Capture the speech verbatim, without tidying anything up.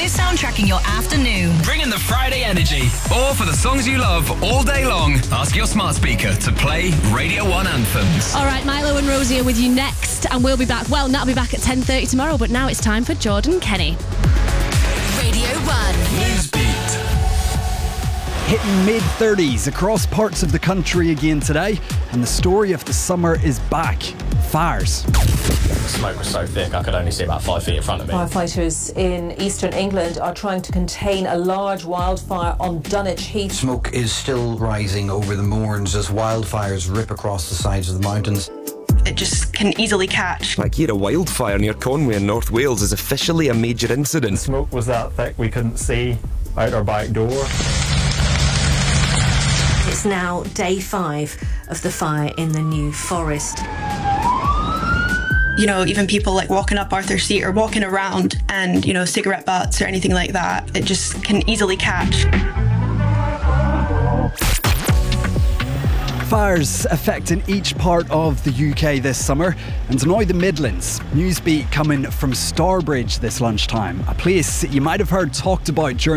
We're soundtracking your afternoon. Bring in the Friday energy. Or for the songs you love all day long, ask your smart speaker to play Radio one anthems. All right, Milo and Rosie are with you next, and we'll be back. Well, Nat will be back at ten thirty tomorrow, but now it's time for Jordan Kenny. Radio one. Newsbeat. Hitting mid thirties across parts of the country again today, and the story of the summer is back. Fires. Smoke was so thick I could only see about five feet in front of me. Firefighters in eastern England are trying to contain a large wildfire on Dunwich Heath. Smoke is still rising over the moors as wildfires rip across the sides of the mountains. It just can easily catch. Like here, a wildfire near Conway in North Wales is officially a major incident. Smoke was that thick we couldn't see out our back door. It's now day five of the fire in the New Forest. You know, even people like walking up Arthur Street or walking around and, you know, cigarette butts or anything like that, it just can easily catch. Fires affecting each part of the U K this summer, and now the Midlands. Newsbeat coming from Starbridge this lunchtime, a place you might have heard talked about during